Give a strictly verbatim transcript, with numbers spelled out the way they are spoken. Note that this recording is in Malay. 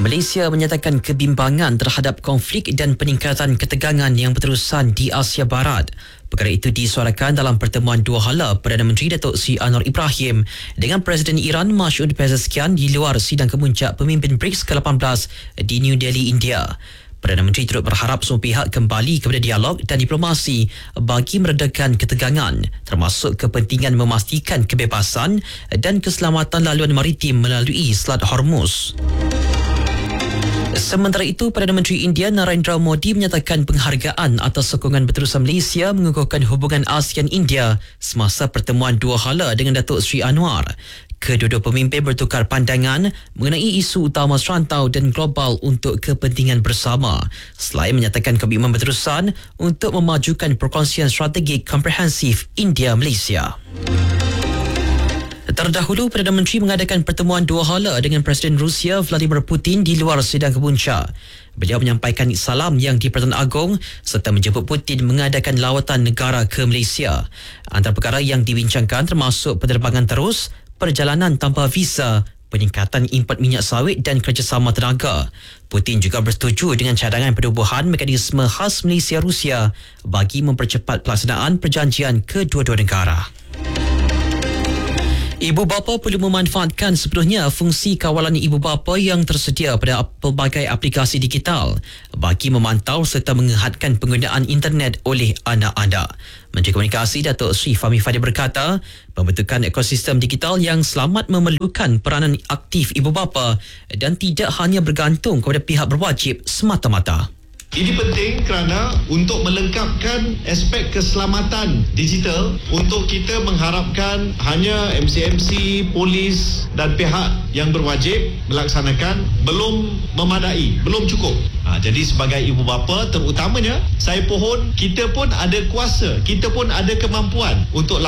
Malaysia menyatakan kebimbangan terhadap konflik dan peningkatan ketegangan yang berterusan di Asia Barat. Perkara itu disuarakan dalam pertemuan dua hala Perdana Menteri Datuk Seri Anwar Ibrahim dengan Presiden Iran Mas'ud Pezeshkian di luar sidang kemuncak pemimpin BRICS ke lapan belas di New Delhi, India. Perdana Menteri turut berharap semua pihak kembali kepada dialog dan diplomasi bagi meredakan ketegangan, termasuk kepentingan memastikan kebebasan dan keselamatan laluan maritim melalui Selat Hormuz. Sementara itu, Perdana Menteri India Narendra Modi menyatakan penghargaan atas sokongan berterusan Malaysia mengukuhkan hubungan ASEAN-India semasa pertemuan dua hala dengan Datuk Seri Anwar. Kedua-dua pemimpin bertukar pandangan mengenai isu utama serantau dan global untuk kepentingan bersama, selain menyatakan komitmen berterusan untuk memajukan perkongsian strategik komprehensif India-Malaysia. Terdahulu, Perdana Menteri mengadakan pertemuan dua hala dengan Presiden Rusia Vladimir Putin di luar sidang kemuncak. Beliau menyampaikan salam yang di-Pertuan Agong serta menjemput Putin mengadakan lawatan negara ke Malaysia. Antara perkara yang dibincangkan termasuk penerbangan terus, perjalanan tanpa visa, peningkatan import minyak sawit dan kerjasama tenaga. Putin juga bersetuju dengan cadangan penubuhan mekanisme khas Malaysia-Rusia bagi mempercepat pelaksanaan perjanjian kedua-dua negara. Ibu bapa perlu memanfaatkan sepenuhnya fungsi kawalan ibu bapa yang tersedia pada pelbagai aplikasi digital bagi memantau serta mengehatkan penggunaan internet oleh anak-anak. Menteri Komunikasi Datuk Seri Fahmi Fadil berkata, pembentukan ekosistem digital yang selamat memerlukan peranan aktif ibu bapa dan tidak hanya bergantung kepada pihak berwajib semata-mata. Ini penting kerana untuk melengkapkan aspek keselamatan digital, untuk kita mengharapkan hanya M C M C, polis dan pihak yang berwajib melaksanakan belum memadai, belum cukup. Ha, jadi sebagai ibu bapa terutamanya, saya pohon kita pun ada kuasa, kita pun ada kemampuan untuk